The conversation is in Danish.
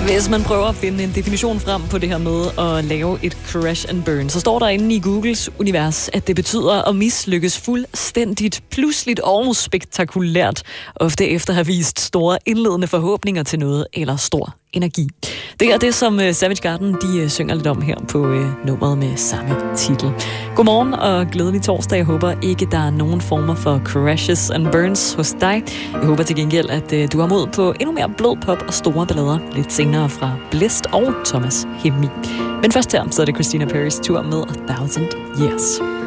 Hvis man prøver at finde en definition frem på det her med at lave et crash and burn, så står der inde i Googles univers, at det betyder at mislykkes fuldstændigt, pludseligt og spektakulært, ofte efter at have vist store indledende forhåbninger til noget eller stor energi. Det er det, som Savage Garden de synger lidt om her på nummeret med samme titel. Godmorgen og glædelig torsdag. Jeg håber ikke, der er nogen former for crashes and burns hos dig. Jeg håber til gengæld, at du har mod på endnu mere blød pop og store ballader lidt senere fra Blist og Thomas Helmi. Men først her, så er det Christina Perrys tur med 1000 Years.